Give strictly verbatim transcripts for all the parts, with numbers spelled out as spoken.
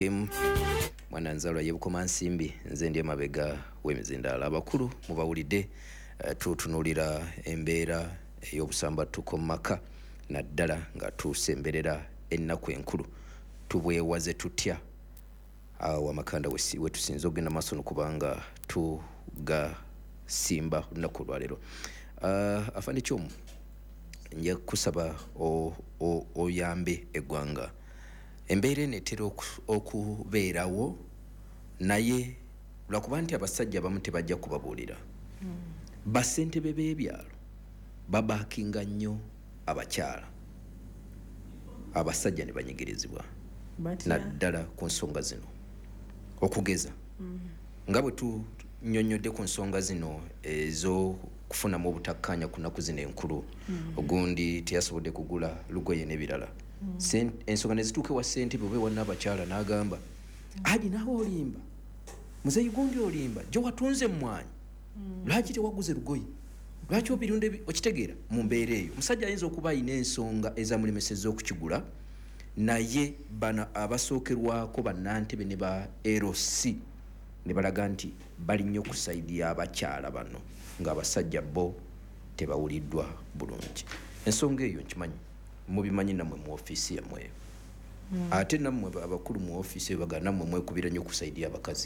mwana nzalwa y'ebukoma nsimbi nze ndi emabega w'emizindaalo abakulu mubawulidde uh, tutunulira embeera ey'obusambatuko mu maka naddala nga tusemberera ennaku enkulu tubwewaze tutya awo amakanda we tusinza okugenda maaso nokubanga tugasimba olunaku olwaleero. uh, afande kyomu nja kusaba oyambe eggwanga embeera enetera okubeerawo naye lwakuba nti abasajja abamu tebajja kubabuulira mm. basentebe b'ebyalo babaakinga nnyo abakyala abasajja ne banyigirizibwa naddala ku nsonga zino okugeza mm. nga bwe tunyonnyodde ku nsonga zino ez'okufunamu obutakkaanya ku nnaku zino enkulu mm. ogundi teyasobodde kugula lugoye n'ebirala mm. ensonga ne zituuke wa ssentebe oba ewa n'abakyala n'agamba mm. aji naawe olimba muzeeyi gundi olimba gye watunze mmwanyi mm. lwaki tewaguze lugoye lwaki obirunda okitegeera mu mbeera eyo omusajja ayinza okuba ayina ensonga ezamulemesezza okukigula naye bano abasookerwako bannantebe ne ba L C ne balaga nti bali nnyo ku sayidi y'abakyala bano ng'abasajja bo tebawuliddwa bulungi. Ensonga eyo nkimanyi mubimanyi nammwe mu ofiisi yammwe mm. ate nammwe abakulu mu ofiisi eyo baga nammwe mwekubira nnyo ku sayidi y'abakazi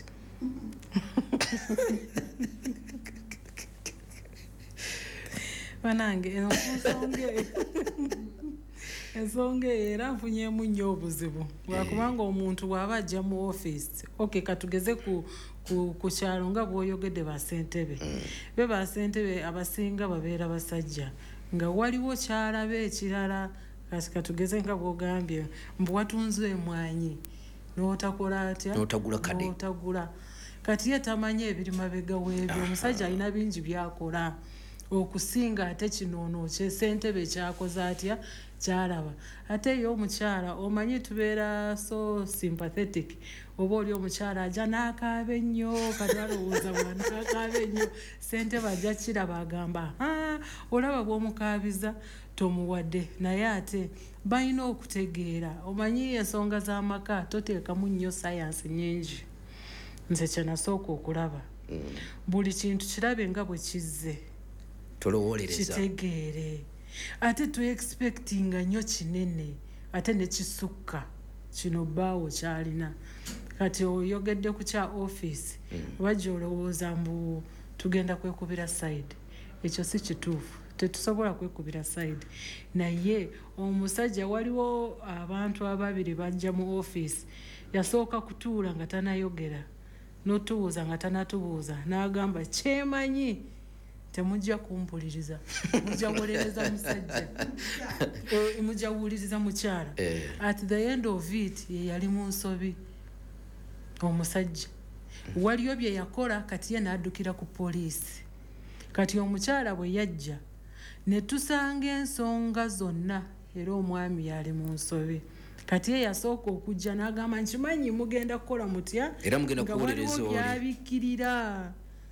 banange ensonga ensonga era nfunyemu nnyo obuzibu lwakubanga omuntu bw'aba ajja mu ofiisi okay katugeze ku ku kyalo nga bw'oyogedde basentebe mm. be basentebe abasinga babeera basajja nga waliwo kyalaba ekirala katugeze nga bw'ogambye mbu watunze emwanyi n'otakola atya n'otagula kade n'otagula kati ye tamanye ebiri mabega w'ebyo omusajja alina bingi byakola okusinga ate kinoono kye ssentebe kyakoze atya kyalaba ate yo omukyala omanyi tubeera so sympathetic oba oli omukyala ajja n'akaaba ennyo kati alowooza bw'anaakaaba ennyo ssentebe ajja kiraba agamba aa olaba bw'omukaabiza tomuwadde naye ate balina okutegeera omanyi ensonga z'amaka toteekamu nnyo sayansi nnyingi nze kyenasooka okulaba mm. buli kintu kirabe nga bwe kizze tolowolereza kitegeere ate tu expectinga nnyo kinene ate ne kisukka kino bbaawo kyalina kati oyogedde ku kya office mm. bajja olowooza mbu tugenda kwekubira side ekyo si kituufu tetusobola kwekubira side naye omusajja waliwo abantu ababiri bajja mu office yasooka kutuula nga tanayogera n'otubuuza nga tanatubuuza n'agamba kyemanyi temujja kumpuliriza mujja wolereza musajja e, mujja wuuliriza mukyala eh. At the end of it ye yali mu nsobi omusajja waliyo bye yakola kati ye n'addukira ku poliisi kati omukyala bwe yajja ne tusanga ensonga zonna era omwami yali mu nsobi kati ye yasooka okujja n'agamba nkimanyi mugenda kukola mutya era mugenda kuwolereza oli byabikkirira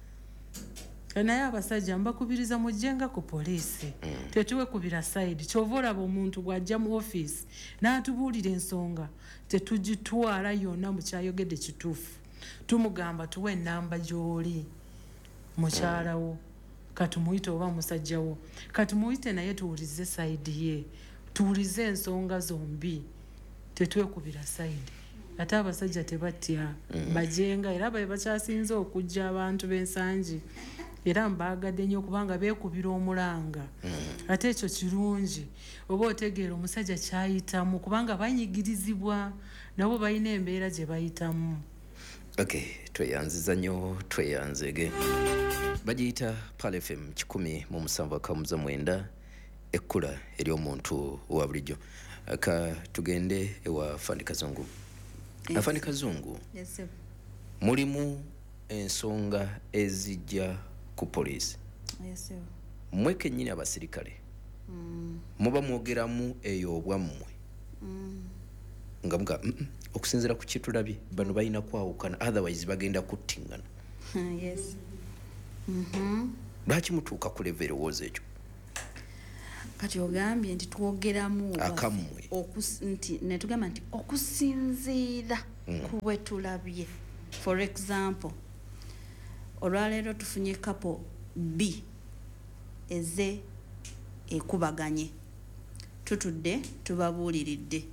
naye abasajja mbakubiriza mujjenga ku poliisi mm. tetuwe kubira side kyova olaba omuntu bw'ajja mu ofiisi n'atubuulira ensonga tetugitwala yonna mukyayogedde kituufu tumugamba tuwe ennamba gy'oli mukyalawo mm. katumuyite oba musajjawo katumuyite naye tuwulize sayidi ye tuwulize ensonga zombi tetuwe kubira sayidi ate abasajja tebatya mm. bajenga era babe bakyasinze okujja abantu b'ensangi era mbaagadde nnyo kubanga beekubira omulanga mm. ate ekyo kirungi oba otegeera omusajja kyayitamu kubanga banyigirizibwa nabo balina embeera gye bayitamu. Okay, tweyanziza nnyo tweyanzege bagiyita Pal F M kikumi mu musanvu akamuza mwenda ekkula eri omuntu wa bulijjo ka tugende ewa Fandi Kazungu. Yes. Afandi Kazungu yes, mulimu ensonga ezijja ku poliisi yes, mwe kennyini abasirikale mm. muba mwogeramu eyo obwammwe mm. nga muga mm -mm, okusinziira ku kitulabye bano balina kwawukana otherwise bagenda kuttingana yes. mm-hmm. lwaki mutuuka ku level erowooza ekyo kati ogambye nti twogeramu akamwe nti netugamba nti okusinziira mm. kubwe tulabye. For example, olwaleero tufunye couple B eze ekubaganye, tutudde tubabuuliridde,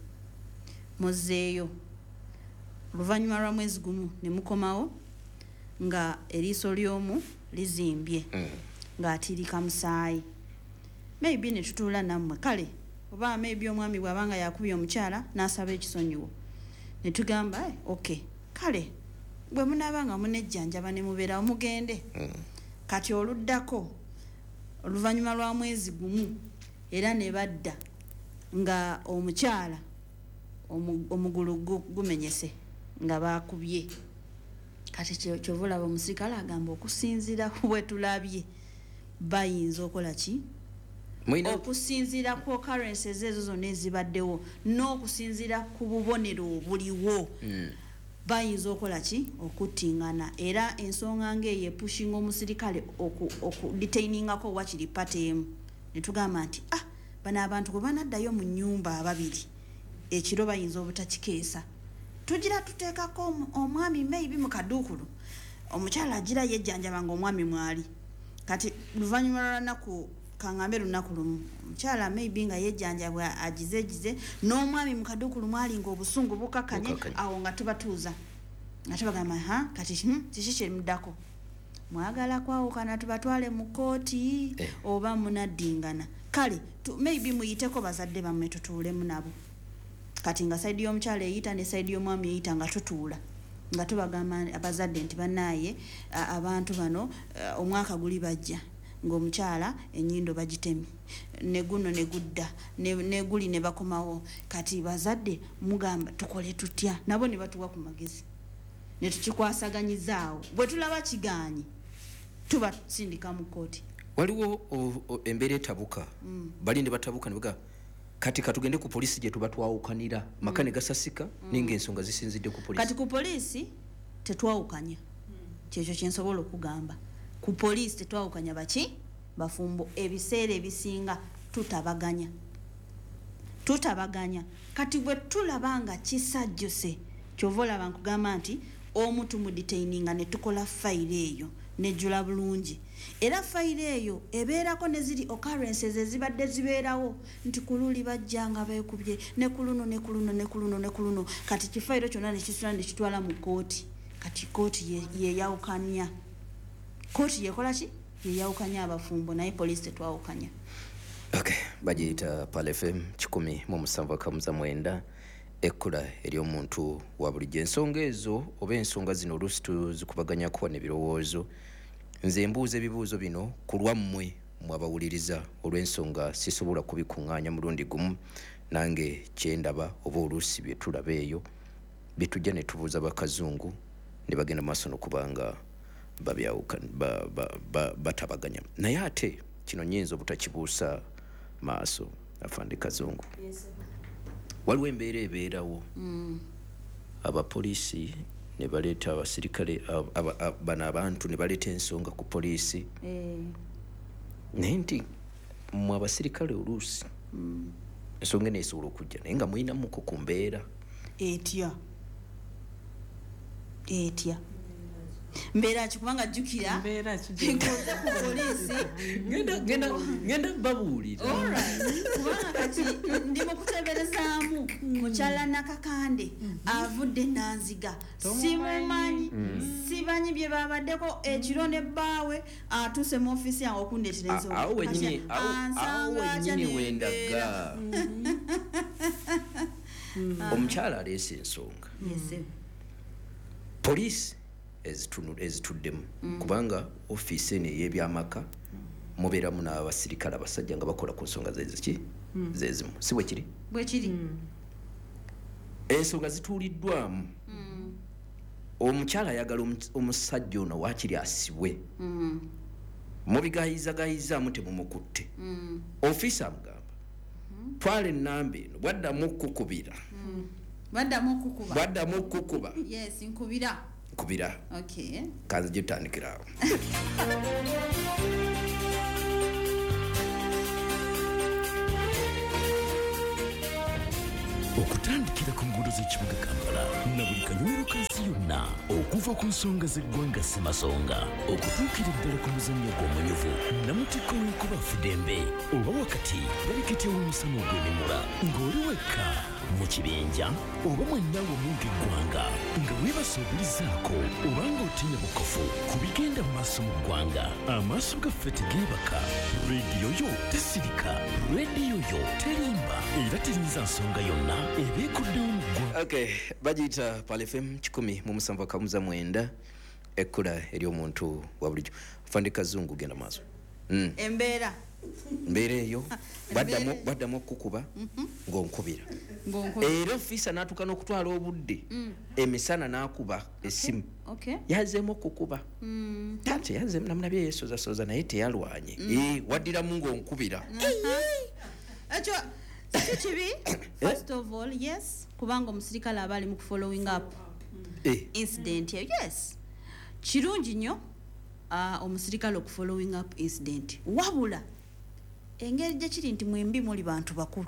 muzeeyo oluvannyuma lwa mwezi gumu ne mukomawo nga eriiso ly'omu lizimbye mm. ng'atiirika musaayi. Maybe ne tutuula nammwe kale oba maybe omwami bw'abanga yakubye omukyala n'asaba ekisonyiwo ne tugamba hey, okay kale bwe munaabanga munejjanjaba ne mubeerawo mugende mm. kati oluddako oluvannyuma lwa mwezi gumu era ne badda nga omukyala omugulu gumenyese nga bakubye. Kati kyovulaba omusikala agamba okusinziira bwe tulabye bayinza okola ki okusinziira ku occurrences ezo zonna ezibaddewo n'okusinziira ku bubonero obuliwo mm. bayinza okola ki okuttingana. Era ensonga ng'eyo epushinga omusirikale okudetainingako wakiri pateemu ne tugamba nti ah bano abantu gwe banaddayo mu nnyumba ababiri ekiro bayinza obutakikeesa, tugira tuteekako omwami maybe mu kaduukulu omukyala agira yejjanjaba nga omwami mwali. Kati luvannyuma lwa lunaku kangambe lunaku lumu omukyala maybe nga yejjanjabwa agizegize n'omwami mu kaduukulu mwali nga obusungu bukakanye, awo nga tubatuuza nga tubagamba ha kati kiki kyemuddako, mwagala kwawukana tubatwale mu kooti eh. oba munaddingana. Kale tu, maybe muyiteko bazadde bammwe tutuulemu nabo. Kati nga saidi y'omukyala eyita ne saidi y'omwami eyita nga tutuula nga tubagamba abazadde nti bannaaye abantu bano omwaka guli bajja ng'omukyala ennyindo bagitemye ne guno ne gudda ne guli ne bakomawo. Kati bazadde mugamba tukole tutya, nabo ne batuwa ku magezi ne tukikwasaganyizaawo. Bwe tulaba kigaanyi tuba sindika mu kooti. Waliwo embeera etabuka mm. bali ne batabuka ne baga kati katugende ku polisi gye tuba twawukanira maka ne gasasika mm. ninga ensonga zisinzidde ku polisi. Kati ku polisi tetwawukanya mm. kyekyo kyensobola okugamba. Ku polisi tetwawukanya baki bafumbo. Ebiseera ebisinga tutabaganya tutabaganya kati bwe tulabanga kisajjuse kyovola bankugamba nti omuntu mu detaininga ne tukola file eyo nejjula bulungi. Era file eyo ebeerako ne ziri occurrences ezibadde zibeerawo nti kululi bajjanga beekubye ne kuluno ne kuluno ne kuluno ne kuluno. Kati kifayiro kyonna ne kisula ne kitwala mu kooti. Kati kooti yeyawukanya ye kooti yekola ki yeyawukanya abafumbo naye polisi tetwawukanya. Okay, bagiyita Pal F M kikumi mu musanvu akamuza mwenda ekkula ery'omuntu wa bulijjo. Ensonga ezo oba ensonga zino oluusi tuzikubaganya kuba n'ebirowoozo. Nze mbuuza ebibuuzo bino ku lwammwe mwabawuliriza olw'ensonga sisobola kubikuŋŋaanya mulundi gumu nange kyendaba oba oluusi bye tulaba eyo bitujja ne tubuuza bakazungu ne bagenda maaso n'okubanga babyawukana ba, ba, ba, batabaganya. Naye ate kino nnyinza obutakibuusa maaso afande Kazungu. Yes, waliwo embeera ebeerawo mm. abapoliisi ne baleeta abasirikale bano abantu ne baleeta ensonga ku poliisi eh. naye nti mwe abasirikale oluusi mm. ensonga eno esobola okujja naye nga muyinamuko ku mbeera etya etya mbeera kikubanga jjukira mbeera kikoze ku polisi ngenda ngenda ngenda babuulira kubanga kati ndi mu kuteberezaamu mukyala Nakakande avudde Nanziga simumanyi sibanyi bye babaddeko ekiro ne bbaawe atuuse mu ofiisi yange okundeetera ensonga awo wennyini awo wennyini wendaga omukyala aleese ensonga polisi ezituddemu mm. kubanga ofiisi eno ey'ebyamaka mubeeramu n'abasirikale abasajja nga bakola ku nsonga zeziki mm. zezimu si bwe kiri bwe kiri mm. ensonga zituuliddwamu mm. omukyala ayagala omusajja ono waakiri asibwe mm. mubigayizagayizaamu temumukutte mm. ofiisi amugamba mm. twala ennamba eno bwaddamu okukubira mm. bwaddamu okukuba bwaddamu okukuba yes nkubira kubira okay kazi gitandikirawo okutandikira ku nguudo z'ekibuga Kampala na buli kanyomero ka nsi yonna okuva ku nsonga z'eggwanga Ssemasonga okutuukira ddala ku muzannyo gw'omunyuvu Namutikko w'enkuba Fudembe oba wakati balikiti w'omusana ogw'emimula ng'oli wekka mu kibinja oba mwenna wamu ng'eggwanga nga weebase obulizaako oba ng'otinya bukofu ku bigenda mu maaso mu ggwanga amaaso gaffe tegeebaka rediyo yo tesirika rediyo yo terimba era terinza nsonga yonna ebeekuddewo mu ggwanga. Okay, bagiyita Pal F M kikumi mu musanvu akamuza mwenda ekkula ery'omuntu wa bulijjo. Fandi Kazungu genda maaso. Mm. Embeera mbeera eyo baddamu baddamu okukuba ng'onkubira era ofiisa n'atuuka n'okutwala obudde emisana n'akuba essimu yazeemu okukuba tate yazeemu namulabye yeesozasoza naye teyalwanye waddiramu ng'onkubira ekyo si kibi. First of all, yes, kubanga omusirikale aba ali mu following up incident eyo. Yes, kirungi nnyo omusirikale okufollowing up incident, wabula engeri gye kiri nti mwembi muli bantu bakulu.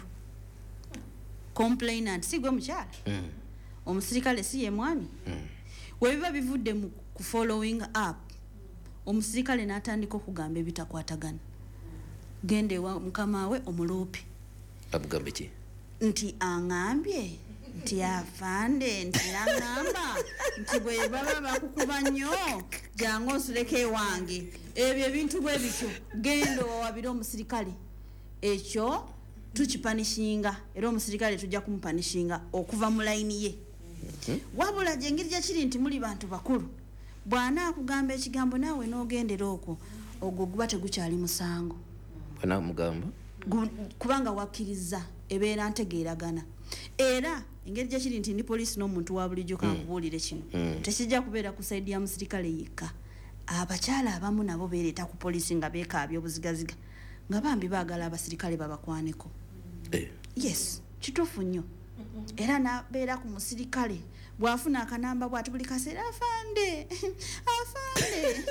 Complainant si gwe mukyala, omusirikale si ye mwami. Webiba bivudde mu following up, omusirikale n'atandika okugamba ebitakwatagana, gende wa mukama we omuloopi abugambe ki nti aŋambye nti afande nti naŋŋamba nti bwe baba bakukuba nnyo jangu osuleko ewange. Ebyo ebintu bwe bityo genda owabire omusirikale. Ekyo tukipanishinga era omusirikale tujja kumupanishinga okuva mu layini ye. Wabula gye ngeri gye kiri nti muli bantu bakulu, bwana akugamba ekigambo naawe n'ogendera okwo, ogwo guba tegukyali musango. Bwana mugamba kubanga wakkiriza ebeera ntegeeragana. Era engeri gye kiri nti ndi poliisi n'omuntu wa bulijjo kankubuulire kino, tekijja kubeera ku sayidi ya musirikale yekka. Abakyala abamu nabo beereeta ku poliisi nga beekaabya obuzigaziga nga bambi baagala abasirikale babakwaneko. Yes, kituufu nnyo. Era nabeera ku musirikale bw'afuna akanamba bw'ati buli kaseera afande afande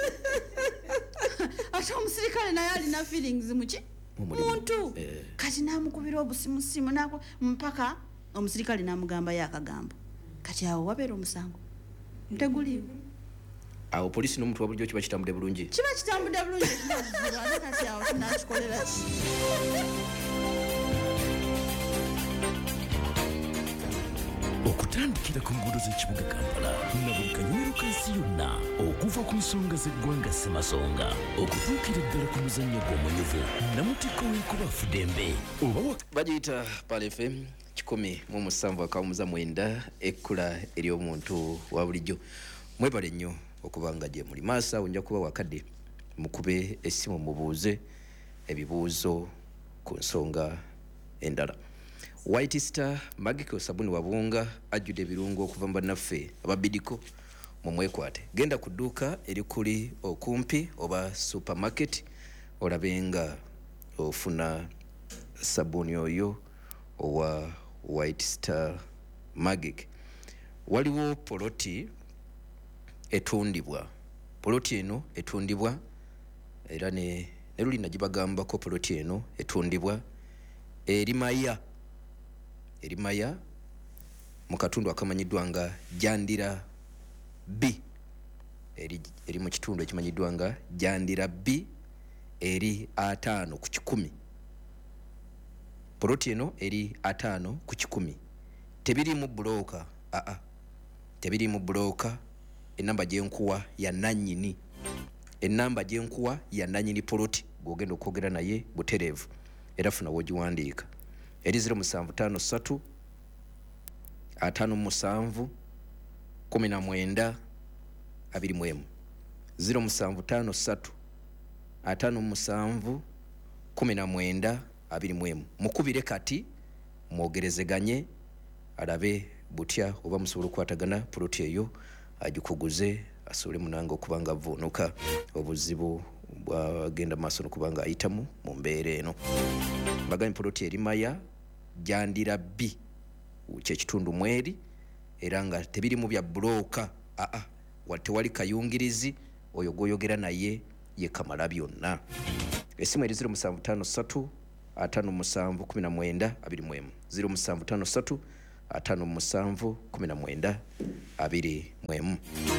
ate omusirikale naye alina feelings muki muntu kati namukubira obusimusimu nako mpaka omusirikale namugamba yakagambo. Kati awo wabeera omusango nteguliwo. Awo poliisi n'omuntu wa bulijjo kiba kitambudde bulungi, kiba kitambudde bulungi. Ate kati awo tunakikolera ki? okutandikira ku nguudo z'ekibuga Kampala na buli kanyomero ka nsi yonna okuva ku nsonga z'eggwanga Ssemasonga okutuukira ddala ku muzannyo gw'omunyuvu Namutikko w'enkuba Fudembe oba bagiyita Pal F M kikumi mu musanvu akamuza mwenda ekkula ery'omuntu wa bulijjo. Mwebale nnyo okubanga gye muli maasa onja kuba wakadde mukube essimu mubuuze ebibuuzo ku nsonga endala. White Star Magic sabuni wabunga ajjude ebirungo okuva mu bannaffe ababidiko mu mwekwate. Genda ku dduuka eri kuli okumpi oba supermarket olabenga ofuna sabuni oyo owa White Star Magic. Waliwo poloti etundibwa, poloti eno etundibwa era ne neruli najibagamba ko poloti eno etundibwa erimaya erimaya mu katundu akamanyiddwa nga Jandira B. eri eri mu kitundu ekimanyiddwa nga Jandira B eri ataano ku kikumi. Poloti eno eri ataano ku kikumi. Tebiri mu buloka, a a tebiri mu buloka. Enamba gyenkuwa ya nanyini, enamba gyenkuwa ya nanyini poloti gwogenda okwogera naye butereevu era funa wogiwandiika eri zero musanvu tano ssatu ataano musanvu kumi na mwenda abiri mu emu zero musanvu tano ssatu ataano musanvu kumi na mwenda abiri mu emu. Mukubire kati mwogerezeganye alabe butya oba musobola okukwatagana poloti eyo agikuguze asobole munanga okubanga vuunuka obuzibu bwagenda maaso n'okubanga ayitamu mu mbeera eno. Bagambye poloti erimaya Jandira B kyekitundu mweri era nga tebirimu bya bulooka, aa tewali kayungirizi, oyo gwoyogera naye ye kamala byonna. Essimu eri zero musanvu tano ssatu ataano musanvu kumi na mwenda abiri mu emu zero musanvu tano ssatu atano musanvu kumi na mwenda abiri mwemu.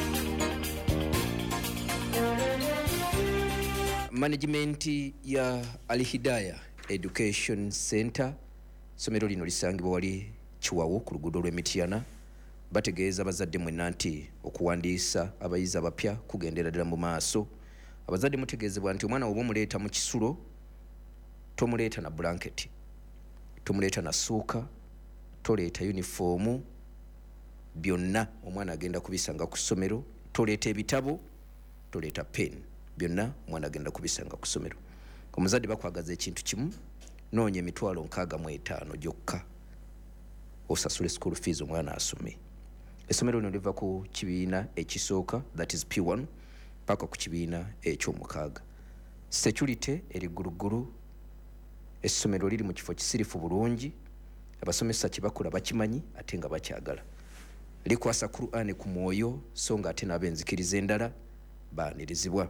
Management ya Al-Hidayah Education Center somero lino lisangibwa wali Chiwawu ku luguudo lw'Emityana bategeeza abazadde mwenna nti okuwandiisa abayizi abapya kugendera ddala mu maaso. Abazadde mutegeezebwa nti omwana oba omuleeta mu kisulo tomuleeta na blanket, tomuleeta na suuka, toleeta uniform, byonna omwana agenda kubisanga ku ssomero. Toleeta ebitabo, toleeta pen, byonna omwana agenda kubisanga ku ssomero. Omuzadde bakwagaza ekintu kimu, noonya emitwalo nkaaga mu etaano gyokka osasule school fees omwana asome. Essomero lino liva ku kibiina ekisooka, that is P one, paka ku kibiina eky'omukaaga. Security eri gulugulu. Essomero liri mu kifo kisirifu bulungi. Abasomesa kibakola bakimanyi ate nga bakyagala. Likwasa Qur'ani ku mwoyo so nga ate n'abenzikiriza endala baanirizibwa.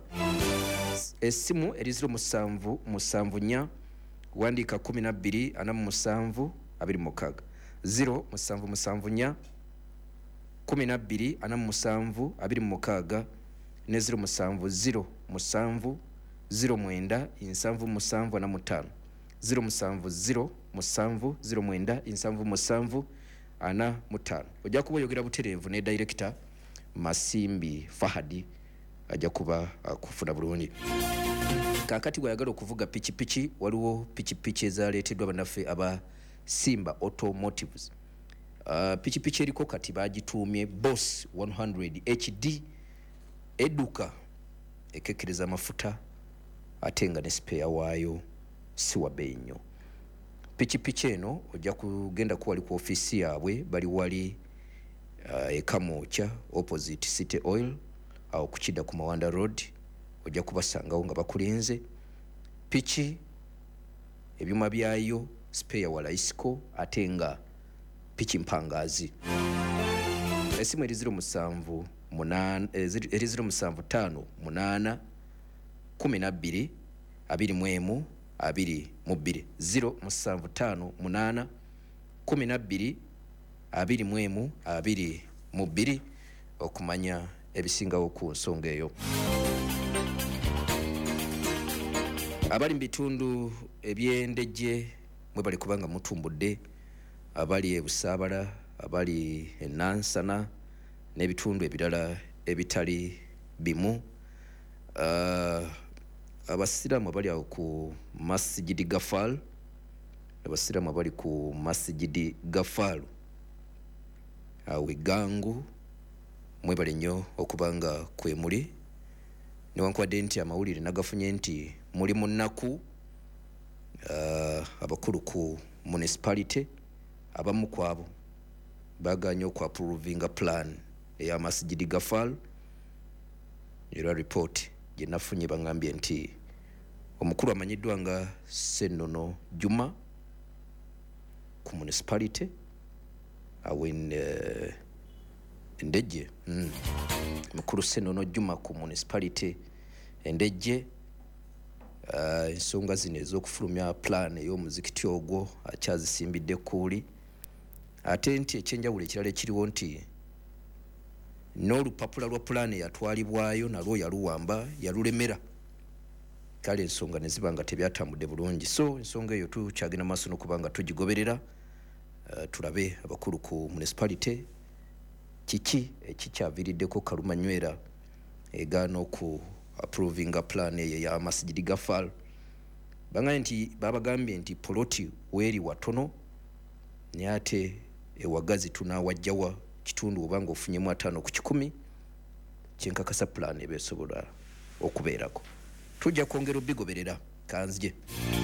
Essimu eri ziro musanvu musanvu nnya wandiika kumi na bbiri ana mu musanvu abiri mu mukaaga. ziro musanvu musanvu nnya kumi na bbiri ana mu musanvu abiri mu mukaaga ne ziro musanvu ziro musanvu ziro mwenda nsanvu musanvu ana mu ttaano. ziro musanvu ziro musanvu ziro mwenda nsanvu musanvu ana mu ttaano. Ojja kuba oyogera butereevu ne director Masimbi Fahadi ajja kuba akufuna bulungi. Kaakati gwayagala okuvuga pikipiki, waliwo pikipiki ezaleeteddwa bannaffe aba Simba Automotives. Uh, pikipiki eriko kati bagituumye Boss one hundred H D eduka ekekkereza amafuta ate nga ne spare waayo si wa bei nnyo. Pikipiki eno ojja kugenda ku wali ku office yaabwe bali wali uh, ekamoocha opposite City Oil au kuchida ku Mawanda Road. Ojja kubasangawo nga bakulinze. Piki ebyuma byayo spare wala isiko ate nga piki mpangazi. Esimu eri ziro musanvu munana eri ziro musanvu ttaano munana kumi na bbiri abiri mu emu abiri mu bbiri. ziro musanvu ttaano munana kumi na bbiri abiri mu emu abiri mu bbiri okumanya ebisingawo ku nsonga eyo. Abali mu bitundu eby'endejje mwe bali kubanga mutumbudde, abali e Busaabala, abali e Nansana n'ebitundu ebirala ebitali bimu. Uh, abasiraamu abali awo ku Masjidi Gafal, abasiraamu abali ku Masjidi Gafalu awo egangu mwebale nnyo okubanga kwe muli. Newankubadde nti amawulire nagafunye nti muli mu nnaku uh, abakulu ku municipality abamu kwabo baganye okwapproving plan eya Masjidi Gafal. Era report gye nafunye bangambye nti omukulu amanyiddwa nga Senono Juma ku municipality awen uh, Endejje mm. Mukulu Senono Juma ku municipality Endejje uh, ensonga zino ez'okufulumya plan ey'omuzikiti ogwo akyazisimbidde kuuli. Ate nti ekyenjawulo ekirala ekiriwo nti n'olupapula lwa plan yatwalibwayo nalwo yaluwamba yalulemera. Kale ensonga ne ziba nga tebyatambudde bulungi. So ensonga eyo tukyagenda maaso n'okuba nga tugigoberera. Uh, tulabe abakulu ku municipality kiki ekikyaviiriddeko Kaluma Nywera egaana oku approving plan eyo ya Masjidi Gafal. Bangambye nti babagambye nti poloti weeri watono naye ate ewagazi tunaawajjawa kitundu oba nga ofunyemu ataano ku kikumi kyenkakasa plan eba esobola okubeerako. Tujja kwongera obigoberera kanzije.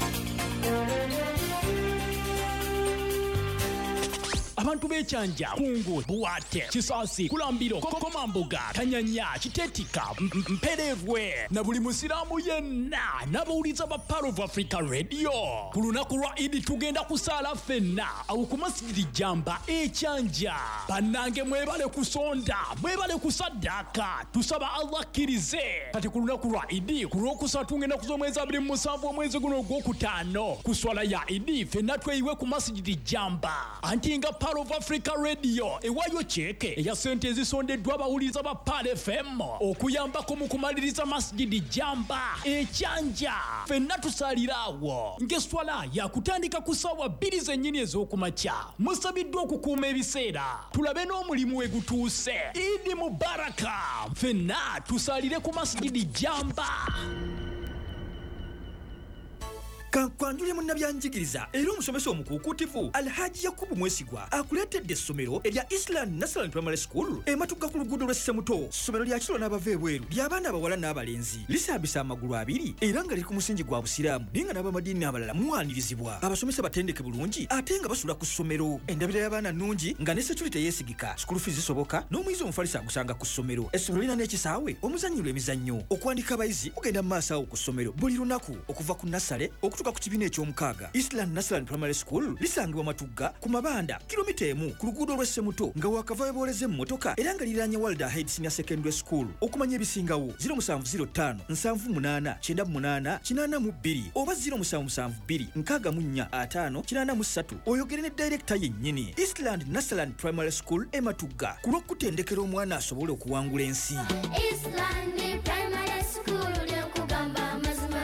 abantu b'ekyanja kungu buwate kisasi kulambiro komambuga kanyanya kitetika mpererwe na buli musiramu yenna n'abawuliza ba Power of Africa Radio ku lunaku lwa Idi tugenda kusaala ffenna awo ku Masjidi Jamba ekyanja. Bannange mwebale kusonda mwebale kusaddaka tusaba Allah akkirize kati ku lunaku lwa Idi ku lwokusatu ngenda kuzomwezi abiri mu musanvu omwezi guno ogwokutaano ku swala ya Idi ffenna tweyiwe ku Masjidi Jamba anti nga Heart of Africa Radio ewayo cheke eya sente ezisondeddwa abawuliza ba P A L F M okuyambako mu kumaliriza masjidi Jamba ekyanja fenna tusalirawo ng'eswala yakutandika ku ssaawa bbiri zennyini ez'okumakya musabiddwa okukuuma ebiseera tulabe n'omulimu we gutuuse. Idi Mubaraka fenna tusalire ku masjidi Jamba. Kankwanjule munnabyanjigiriza era omusomesa omukuukutivu Alhaji Yakubu Mwesigwa akuleetedde essomero erya Island National Primary School ematuka ku luguudo lwa Ssemuto. Ssomero lya kiro n'abava ebweru ly'abaana abawala n'abalenzi lisaabisa amagulu abiri era nga liri ku musingi gwa busiraamu naye nga n'abamadiini abalala muwanirizibwa. Abasomesa batendeke bulungi ate nga basula ku ssomero. Endabira y'abaana nnungi nga ne security teyeesigika. School fees zisoboka n'omuyizi omufalisa agusanga ku ssomero. Essomero lirina n'ekisaawe omuzannyirwa emizannyo. Okuwandika abayizi kugenda mu maaso awo ku ssomero buli lunaku okuva ku nasale okutuuka ku kibiina eky'omukaaga. Eastland National Primary School lisangibwa Matugga ku Mabanda kilomita emu ku luguudo lwa Ssemuto nga wakava booleze mu motoka era nga liranye Walda Head Senior Secondary School. Okumanya ebisingawo zero seven zero five nsanvu munaana kyenda munaana kinaana mu bbiri oba zero seven seven two nkaaga mu nnya ataano kinaana mu ssatu oyogere ne director yennyini. Eastland National Primary School e Matugga ku lw'okutendekera omwana asobole okuwangula ensi. Eastland Primary School lyokugamba amazima.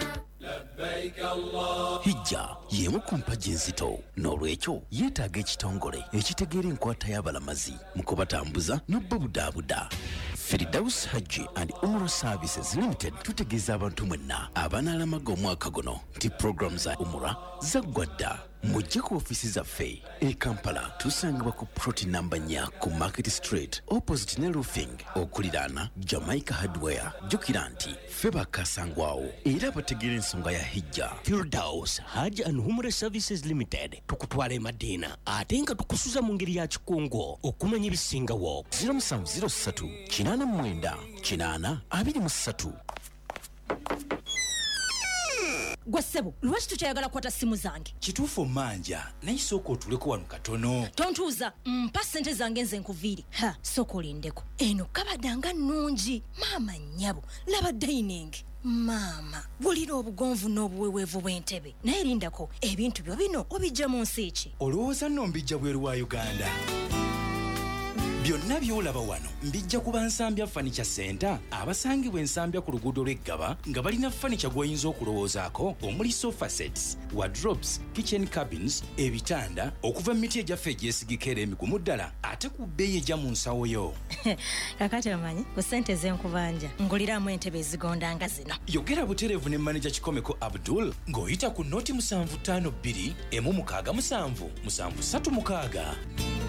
Hijja yemu ku mpagi enzito n'olwekyo yeetaaga ekitongole ekitegeera enkwata y'abalamazi mu kubatambuza n'obbabudaabuda. Firdaus Hajji and Umrah Services Limited tutegeeza abantu mwenna abanaalamaga omwaka guno nti program za Umrah zaggwa dda. Mujje ku ofisi zaffe e Kampala tusangibwa ku ploti namba nnya ku Market Street opposite ne roofing okuliraana Jamaica Hardware. Jjukira nti ffe bakasangwawo era bategeera ensonga ya hijja. Firdaus Hajji and Umrah Services Limited tukutwala e Madina ate nga tukusuza mu ngeri ya kikungo okumanya ebisingawo. zero seven zero three kinaana mu mwenda kinaana abiri mu ssatu. Gwasebo, lwaki tukyayagala kwata simu zange? Kituufu manja, naye sooka otuleko wano katono. Tontuuza, mpa ssente zange nze nkuviiri. Ha, sooka olindeko. Eno kabadanga nnungi. Maama nnyabo, laba dining. Maama, bulira obugonvu n'obuweweevu bw'entebe. Naye lindako, ebintu byo bino obijja mu nsi ki? Olowooza nno mbijja bweru wa Uganda. Byonna by'olaba wano mbijja kuba Nsambya Furniture Center abasangibwa Ensambya ku luguudo lw'Eggaba nga balina furniture gw'oyinza okulowoozaako omuli sofa sets, wardrobes, kitchen cabins, ebitanda okuva mu miti egyaffe egyesigika era emigumu ddala ate ku bbeeyi ejja mu nsawo yo. Kakati omanyi ku ssente z'enkubanja nguliramu entebe ezigonda nga zino. Yogera butereevu ne manager Kikomeko Abdul ng'oyita ku noti musanvu ttaano bbiri emu mukaaga musanvu musanvu ssatu mukaaga.